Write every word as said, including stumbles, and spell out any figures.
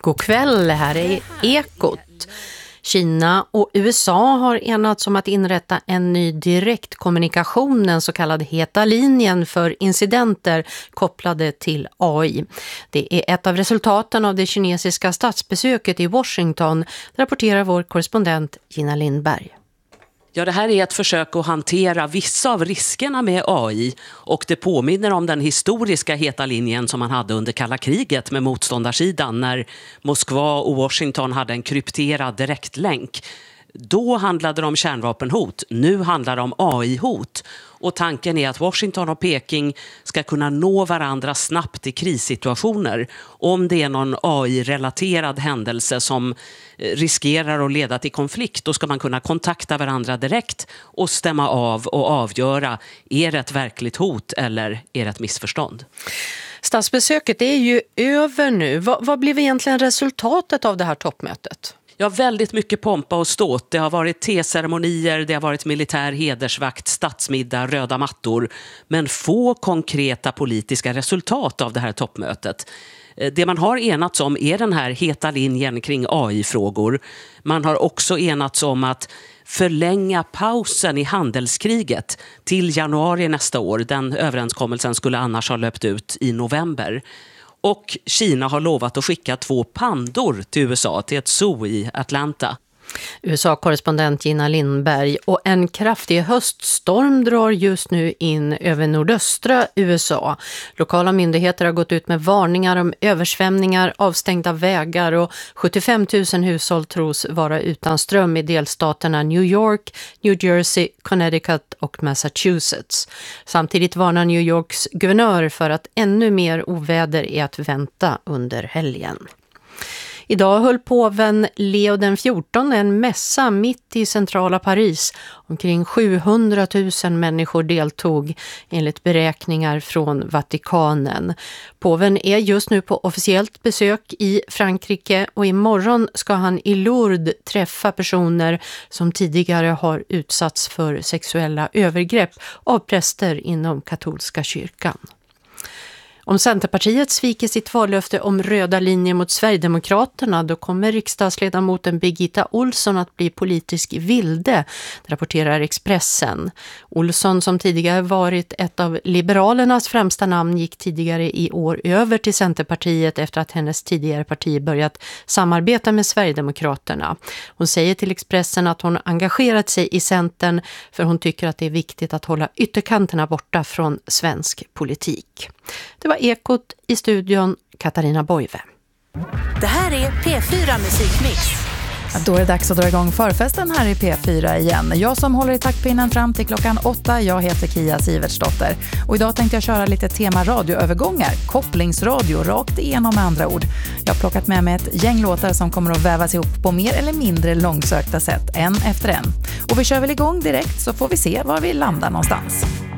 God kväll, här är Ekot. Kina och U S A har enats om att inrätta en ny direktkommunikation, en så kallad heta linjen för incidenter kopplade till A I. Det är ett av resultaten av det kinesiska statsbesöket i Washington, rapporterar vår korrespondent Gina Lindberg. Ja, det här är ett försök att hantera vissa av riskerna med A I, och det påminner om den historiska heta linjen som man hade under kalla kriget med motståndarsidan när Moskva och Washington hade en krypterad direktlänk. Då handlade det om kärnvapenhot, nu handlar det om A I-hot. Och tanken är att Washington och Peking ska kunna nå varandra snabbt i krissituationer. Om det är någon A I-relaterad händelse som riskerar att leda till konflikt, då ska man kunna kontakta varandra direkt och stämma av och avgöra, är det ett verkligt hot eller är det ett missförstånd? Statsbesöket är ju över nu. Vad, vad blev egentligen resultatet av det här toppmötet? Ja, väldigt mycket pompa och ståt. Det har varit teceremonier, det har varit militär hedersvakt, statsmiddag, röda mattor. Men få konkreta politiska resultat av det här toppmötet. Det man har enats om är den här heta linjen kring A I-frågor. Man har också enats om att förlänga pausen i handelskriget till januari nästa år. Den överenskommelsen skulle annars ha löpt ut i november. Och Kina har lovat att skicka två pandor till U S A, till ett zoo i Atlanta. U S A-korrespondent Gina Lindberg. Och en kraftig höststorm drar just nu in över nordöstra U S A. Lokala myndigheter har gått ut med varningar om översvämningar, avstängda vägar, och sjuttiofem tusen hushåll tros vara utan ström i delstaterna New York, New Jersey, Connecticut och Massachusetts. Samtidigt varnar New Yorks guvernör för att ännu mer oväder är att vänta under helgen. Idag höll påven Leo den fjortonde en mässa mitt i centrala Paris. Omkring sjuhundratusen människor deltog enligt beräkningar från Vatikanen. Påven är just nu på officiellt besök i Frankrike, och imorgon ska han i Lourdes träffa personer som tidigare har utsatts för sexuella övergrepp av präster inom katolska kyrkan. Om Centerpartiet sviker sitt vallöfte om röda linjer mot Sverigedemokraterna, då kommer riksdagsledamoten Birgitta Olsson att bli politisk vilde, rapporterar Expressen. Olsson, som tidigare varit ett av Liberalernas främsta namn, gick tidigare i år över till Centerpartiet efter att hennes tidigare parti börjat samarbeta med Sverigedemokraterna. Hon säger till Expressen att hon engagerat sig i Centern för hon tycker att det är viktigt att hålla ytterkanterna borta från svensk politik. Det var Ekot, i studion Katarina Boive. Det här är P fyra Musikmix. Ja, då är det dags att dra igång förfesten här i P fyra igen. Jag som håller i taktpinnen fram till klockan åtta, jag heter Kia Sivertsdotter. Och idag tänkte jag köra lite tema radioövergångar, kopplingsradio, rakt igenom med andra ord. Jag har plockat med mig ett gäng låtar som kommer att vävas ihop på mer eller mindre långsökta sätt, en efter en. Och vi kör väl igång direkt så får vi se var vi landar någonstans.